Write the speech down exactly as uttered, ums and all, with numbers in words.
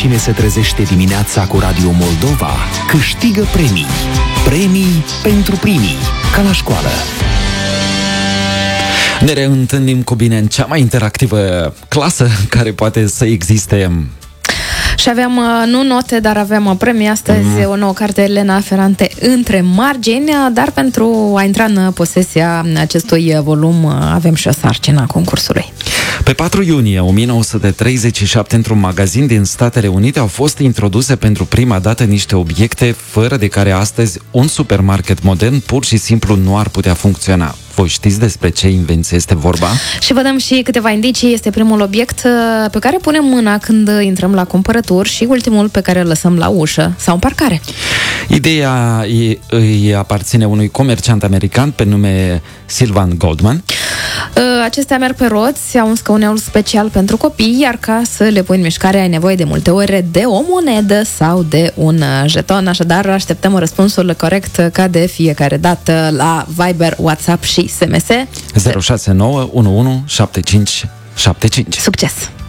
Cine se trezește dimineața cu Radio Moldova câștigă premii. Premii pentru primii, ca la școală. Ne reîntâlnim cu bine în cea mai interactivă clasă care poate să existe. Și aveam, nu note, dar aveam premii astăzi, mm. o nouă carte, Elena Ferrante, Între margini, dar pentru a intra în posesia acestui volum avem și o sarcină a concursului. Pe patru iunie o mie nouă sute treizeci și șapte, într-un magazin din Statele Unite, au fost introduse pentru prima dată niște obiecte fără de care astăzi un supermarket modern pur și simplu nu ar putea funcționa. Voi știți despre ce invenție este vorba? Și vă dăm și câteva indicii. Este primul obiect pe care punem mâna când intrăm la cumpărături și ultimul pe care îl lăsăm la ușă sau în parcare. Ideea îi aparține unui comerciant american pe nume Sylvan Goldman. Acestea merg pe roți, au un scăuneul special pentru copii, iar ca să le pui în mișcare ai nevoie de multe ori de o monedă sau de un jeton. Așadar, așteptăm răspunsul corect ca de fiecare dată la Viber, WhatsApp și S M S zero șase nouă unu unu șapte cinci șapte cinci. Succes!